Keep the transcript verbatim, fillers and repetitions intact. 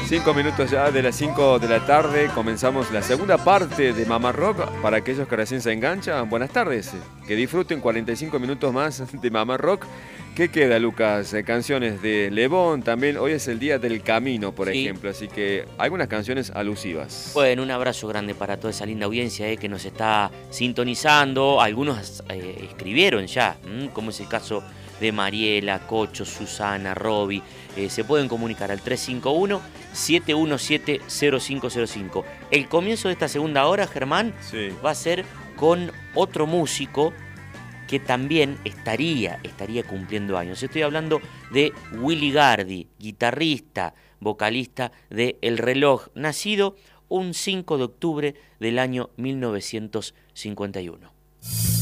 Cinco minutos ya de las cinco de la tarde, comenzamos la segunda parte de Mamá Rock. Para aquellos que recién se enganchan, buenas tardes. Que disfruten cuarenta y cinco minutos más de Mamá Rock. ¿Qué queda, Lucas? Eh, canciones de Le Bon, también hoy es el Día del Camino, por sí. ejemplo, así que algunas canciones alusivas. Bueno, un abrazo grande para toda esa linda audiencia eh, que nos está sintonizando. Algunos eh, escribieron ya, ¿m? como es el caso de Mariela, Cocho, Susana, Roby. Eh, se pueden comunicar al tres cinco uno, siete uno siete, cero cinco cero cinco. El comienzo de esta segunda hora, Germán, sí. va a ser con otro músico que también estaría, estaría cumpliendo años. Estoy hablando de Willy Gardi, guitarrista, vocalista de El Reloj, nacido un cinco de octubre del año mil novecientos cincuenta y uno.